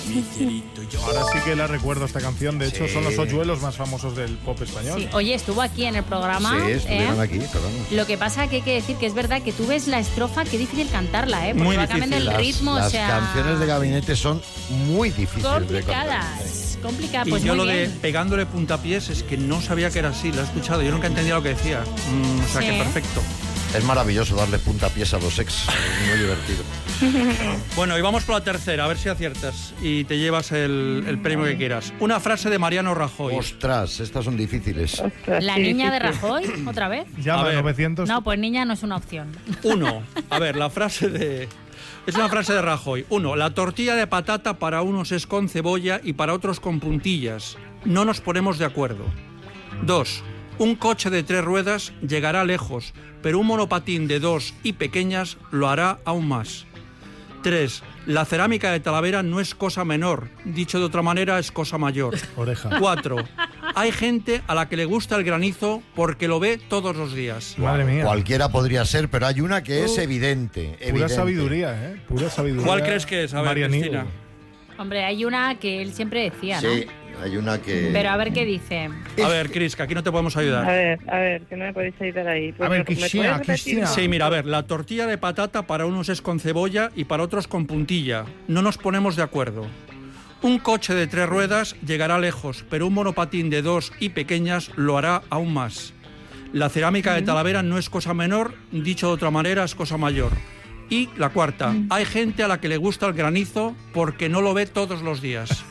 Ahora sí que la recuerdo esta canción. De hecho, son los hoyuelos más famosos del pop español. Sí. Oye, estuvo aquí en el programa. Sí, estuvieron aquí, pero vamos. Lo que pasa que hay que decir que es verdad que tú ves la estrofa, qué difícil cantarla, porque Muy va cambiando el ritmo. Las o sea, canciones de Gabinete son muy difíciles de cantar. Complicadas. Y Pues yo muy lo de bien. pegándole puntapiés es que no sabía que era así, lo he escuchado, yo nunca entendía lo que decía. O sea, Sí. que perfecto. Es maravilloso darle puntapiés a los ex, es muy divertido. Bueno, y vamos por la tercera, a ver si aciertas y te llevas el premio que quieras. Una frase de Mariano Rajoy. Ostras, estas son difíciles. Ostras, La sí, niña de difícil. Rajoy, otra vez. Llama A ver. 900. No, pues niña no es una opción. 1. A ver, la frase de... Es una frase de Rajoy. 1. La tortilla de patata para unos es con cebolla y para otros con puntillas. No nos ponemos de acuerdo. 2. Un coche de 3 ruedas llegará lejos, pero un monopatín de 2 y pequeñas lo hará aún más. 3. La cerámica de Talavera no es cosa menor. Dicho de otra manera, es cosa mayor. Oreja. 4. Hay gente a la que le gusta el granizo porque lo ve todos los días. Madre mía. Cualquiera podría ser, pero hay una que es evidente. Pura evidente. sabiduría, ¿eh? Pura sabiduría. ¿Cuál crees que es? A ver, Marianil. Cristina. Hombre, hay una que él siempre decía, ¿no? Sí, hay una que... Pero a ver qué dice. A ver, Cris, que aquí no te podemos A ayudar. ver, que no me podéis ayudar ahí. Pues A ver, ¿me puedes Cristina, repetir? Cristina. Sí, mira, a ver, la tortilla de patata para unos es con cebolla y para otros con puntilla. No nos ponemos de acuerdo. Un coche de 3 ruedas llegará lejos, pero un monopatín de 2 y pequeñas lo hará aún más. La cerámica de Talavera no es cosa menor, dicho de otra manera, es cosa mayor. Y la cuarta, hay gente a la que le gusta el granizo porque no lo ve todos los días.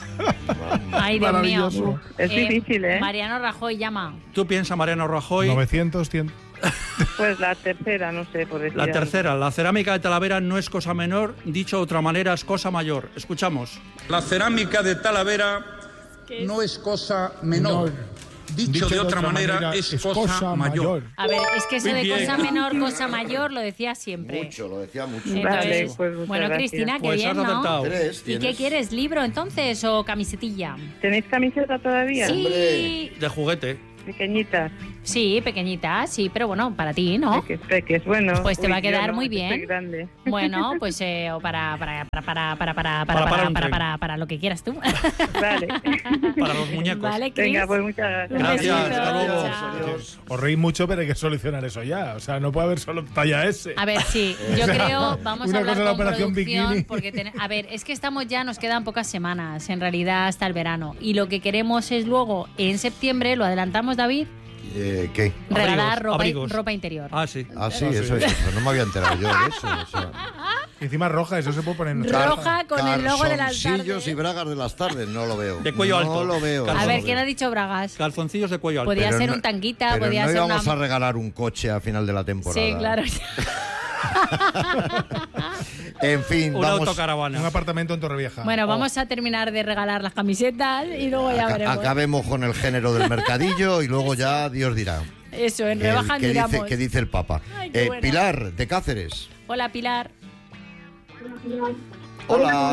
Ay, Dios mío. Maravilloso. Es difícil, ¿eh? Mariano Rajoy llama. Tú piensas, Mariano Rajoy. 900, 100. Pues la tercera, no sé, por decir La algo. tercera, la cerámica de Talavera no es cosa menor, dicho de otra manera, es cosa mayor. Escuchamos. La cerámica de Talavera no es cosa menor. Dicho de otra manera, es cosa mayor. A ver, es que eso Muy de bien. cosa menor, cosa mayor, lo decía siempre. Mucho, lo decía mucho. Vale, Entonces, pues muchas bueno, gracias. Cristina, qué Pues bien, has ¿no? acertado. 3 ¿Y tienes. qué quieres, libro entonces o camisetilla? ¿Tenéis camiseta todavía? Sí, De juguete. Pequeñita. sí, pequeñita, sí, pero bueno, para ti, ¿no? Peques, bueno. Pues te va a quedar yo no, muy que soy bien. grande. Bueno, pues o para lo que quieras tú. Vale. Para los muñecos. Vale, Cris. Venga, pues muchas gracias. Gracias, Un besito, hasta luego. chao. Os reís mucho, pero hay que solucionar eso ya. O sea, no puede haber solo talla S. A ver, sí, yo creo, vamos Una a hablar cosa es la con operación producción, bikini. porque a ver, es que estamos ya, nos quedan pocas semanas, en realidad hasta el verano, y lo que queremos es luego, en septiembre, lo adelantamos, David, ¿Qué? regalar Abrigos. ropa interior. Ah, sí. Ah, sí, eso es. Pues no me había enterado yo de eso. O sea, Y encima roja, eso se puede poner en Roja con el logo de las calzoncillos tardes. y bragas de las tardes, no lo veo. De cuello alto. No lo veo. A no ver, lo ¿quién veo. ha dicho bragas? Calzoncillos de cuello alto. Podía Pero ser no- un tanguita, pero podía no ser íbamos una... a regalar un coche a final de la temporada. Sí, claro. En fin, Una vamos. Un autocaravana. apartamento en Torrevieja. Bueno, vamos a terminar de regalar las camisetas y luego ya veremos. Acabemos con el género del mercadillo y luego ya Dios dirá. Eso, en rebajas ¿Qué miramos. dice el Papa? Ay, qué buena. Pilar, de Cáceres. Hola, Pilar. Hola.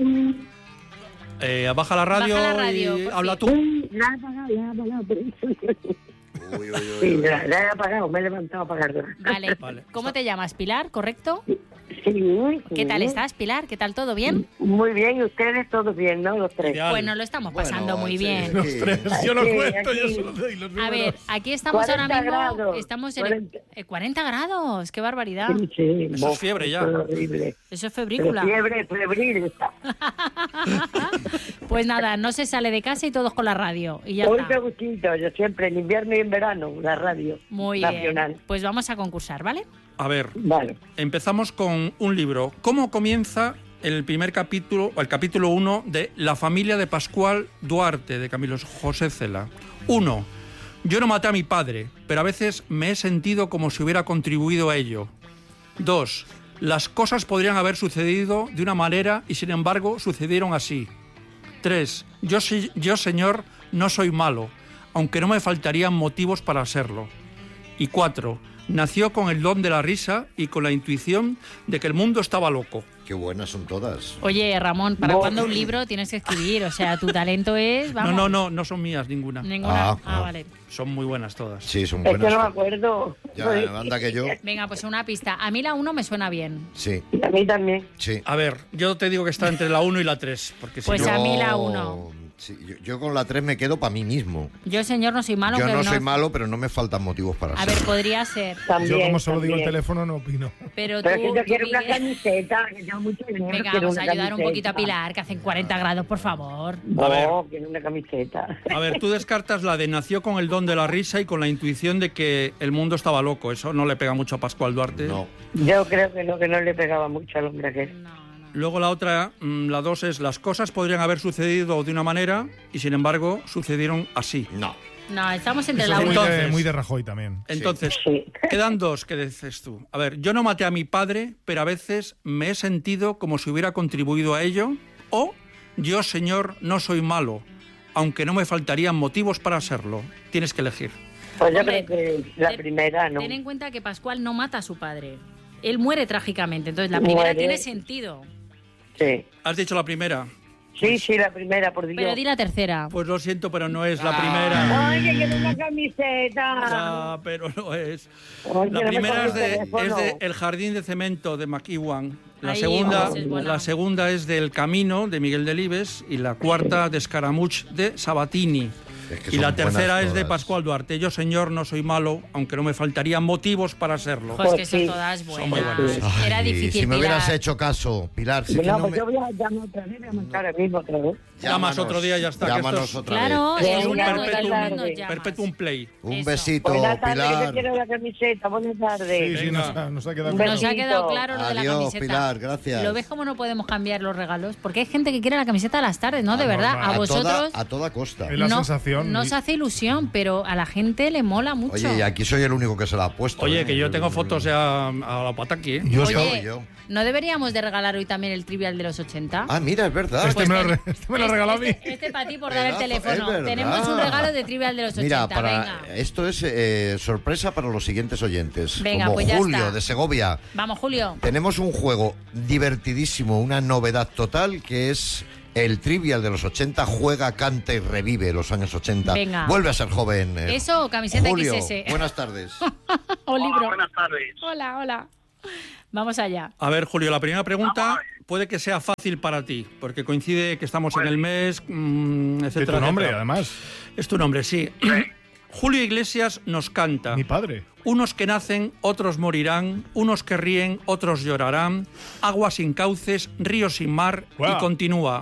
Baja la radio, Baja la radio, y por habla fin. tú. La he apagado, Uy, uy, uy, Sí, uy. la he apagado, me he levantado a apagarla. Vale. Vale. ¿Cómo te llamas, Pilar? ¿Correcto? Sí, ¿Qué tal estás, Pilar? ¿Qué tal? ¿Todo bien? Muy bien, y ustedes todos bien, ¿no? Los tres. Ideal. Pues nos lo estamos pasando Bueno, muy sí, bien. Los sí. tres. Yo lo Aquí, cuento, yo aquí. solo doy los números. A ver, aquí estamos 40 ahora mismo. grados, Estamos en 40. 40 grados. ¡Qué barbaridad! Sí, sí, Eso es fiebre ya. esto es horrible. Eso es Pero febrícula. fiebre, febril. Pues nada, no se sale de casa y todos con la radio. Y ya Hoy está. me gustito, yo siempre, en invierno y en verano, la radio Muy nacional. bien. Pues vamos a concursar, ¿vale? A ver, Vale. empezamos con un libro. ¿Cómo comienza el primer capítulo, o el capítulo 1 de La familia de Pascual Duarte, de Camilo José Cela? 1. Yo no maté a mi padre, pero a veces me he sentido como si hubiera contribuido a ello. 2. Las cosas podrían haber sucedido de una manera y sin embargo sucedieron así. 3. Yo, señor, no soy malo, aunque no me faltarían motivos para serlo. Y 4. Nació con el don de la risa y con la intuición de que el mundo estaba loco. Qué buenas son todas. Oye, Ramón, ¿para cuándo un libro tienes que escribir? O sea, tu talento es... Vamos. No son mías ninguna. Ninguna. Vale. Son muy buenas todas. Sí, son Es buenas. que no me acuerdo. Ya, anda que yo. Venga, pues una pista. A mí la 1 me suena bien. Sí, A mí también. sí. A ver, yo te digo que está entre la 1 y la 3. Porque si Pues no- a mí la 1. Sí, yo con la 3 me quedo para mí mismo. Yo, señor, no soy malo. Yo que no soy malo, pero no me faltan motivos para A ver, serlo. podría ser. También. Yo como solo digo el también. teléfono no opino. Pero Pero tú, es que yo tú, quiero una Miguel, camiseta. Que yo mucho dinero venga, quiero vamos a una ayudar un camiseta. poquito a Pilar, que hacen 40 grados, por favor. No, quiero una camiseta. A ver, tú descartas la de nació con el don de la risa y con la intuición de que el mundo estaba loco. Eso no le pega mucho a Pascual Duarte. No. Yo creo que no le pegaba mucho al hombre aquel. No. Luego la otra, la 2 es las cosas podrían haber sucedido de una manera y sin embargo sucedieron así. No. No, estamos entre Eso la es 1. Entonces- muy de Rajoy también. Entonces, Sí. quedan 2 que dices tú. A ver, yo no maté a mi padre, pero a veces me he sentido como si hubiera contribuido a ello. O yo, señor, no soy malo, aunque no me faltarían motivos para serlo. Tienes que elegir. Pues yo Hombre, creo que la primera no. Ten en cuenta que Pascual no mata a su padre. Él muere trágicamente, entonces la primera Muere. tiene sentido. Sí. ¿Has dicho la primera? Sí, la primera, por Dios. Pero di la tercera. Pues lo siento, pero no es la primera. Ay, que quiero una camiseta. Ya, pero no es. Ay, La que no me primera coge es de, el teléfono. El jardín de cemento de McEwan. La Ahí, segunda, pues es buena. la segunda es del Camino de Miguel Delibes y la cuarta de Escaramuch de Sabatini. Es que Y son la tercera buenas es de todas. Pascual Duarte. Yo, señor, no soy malo, aunque no me faltarían motivos para serlo. Pues que Pues son sí. todas Son buenas. muy buenas. Era Ay, difícil, si me hubieras Pilar. hecho caso, Pilar. Si No, que no pues me... yo voy a llamar otra vez, voy a montar ahora mismo otra vez. Llamas otro día y ya está, que Llámanos esto es- otra Claro, vez. es Venga, un buenas perpetuum, tardes. Perpetuum play. Un Eso. besito, Buenas tardes, que te Pilar. quiero la camiseta. Buenas tardes. Sí, sí, Venga. nos ha quedado Un claro. Nos ha quedado claro lo de la Adiós, camiseta. Pilar, gracias. ¿Lo ves cómo no podemos cambiar los regalos? Porque hay gente que quiere la camiseta a las tardes, ¿no? De verdad, normal. a vosotros A toda costa. Es la no, sensación. no se hace ilusión, pero a la gente le mola mucho. Oye, y aquí soy el único que se la ha puesto. Oye, que yo tengo fotos ya a la pataki, ¿eh? Yo Oye, estaba- yo. ¿no deberíamos de regalar hoy también el trivial de los 80? Ah, mira, es verdad. Este Pues me lo ten- este me lo regaló a mí. Este para ti por dar el Pedazo, teléfono. es verdad. Tenemos un regalo de trivial de los 80. Mira, Venga. esto es sorpresa para los siguientes oyentes. Venga, como pues ya Julio está. de Segovia. Vamos, Julio. Tenemos un juego divertidísimo, una novedad total, que es el trivial de los 80. Juega, canta y revive los años 80. Venga. Vuelve a ser joven. Eso o camiseta Julio, XS. buenas tardes. O libro. Buenas tardes. Hola, hola. Vamos allá. A ver, Julio, la primera pregunta puede que sea fácil para ti, porque coincide que estamos en el mes, De etcétera. tu nombre, etcétera. además. Es tu nombre, sí. Julio Iglesias nos canta. Mi padre. Unos que nacen, otros morirán, unos que ríen, otros llorarán, agua sin cauces, río sin mar, y Guau. continúa.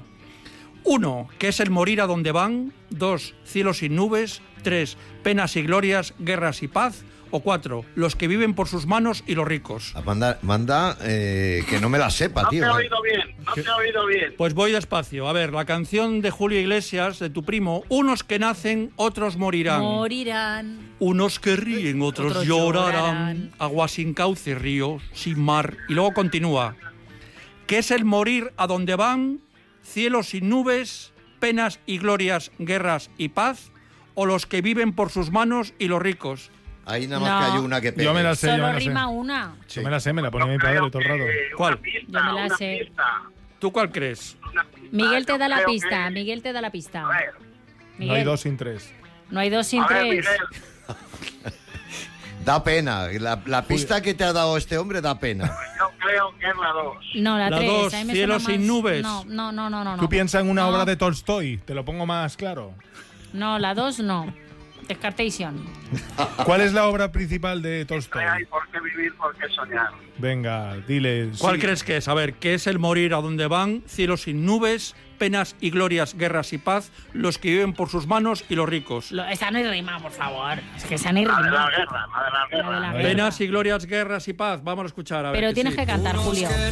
1, que es el morir a donde van. 2, cielo sin nubes. 3, penas y glorias, guerras y paz. O 4, los que viven por sus manos y los ricos. Manda que no me la sepa, No tío. te he oído bien, no te he oído bien. Pues voy despacio. A ver, la canción de Julio Iglesias, de tu primo. Unos que nacen, otros morirán. Morirán. Unos que ríen, otros, Otros llorarán. llorarán. Agua sin cauce, río sin mar. Y luego continúa. ¿Qué es el morir a donde van? Cielo sin nubes, penas y glorias, guerras y paz. ¿O los que viven por sus manos y los ricos? Ahí nada más No. que hay una que pegue. Yo me la sé, yo Solo me la sé. rima una. Yo me la sé, me la ponía mi padre todo el rato. ¿Cuál? Una pista, Yo me la una sé. pista, ¿Tú cuál crees? una pista. Miguel te Yo da la creo pista. que- Miguel te da la pista. A ver, No hay Miguel, 2 sin 3. no hay 2 sin a ver, 3. Miguel, Da pena. La pista que te ha dado este hombre da pena. yo creo que es la 2. No, la La 3. dos, cielo sin nubes. No. Tú piensas en una No. obra de Tolstoy, te lo pongo más claro. No, la 2 no. Descartation. ¿Cuál es la obra principal de Tolstoy? Hay por qué vivir, por qué soñar. Venga, dile. ¿Cuál sí. crees que es? A ver, ¿qué es el morir a donde van? Cielo sin nubes, penas y glorias, guerras y paz, los que viven por sus manos y los ricos. Esa no hay rima, por favor. Es que esa no hay La de la rima. guerra, la de la La de guerra. la guerra. Penas y glorias, guerras y paz. Vamos a escuchar. A ver Pero tienes sí. que cantar, Julio.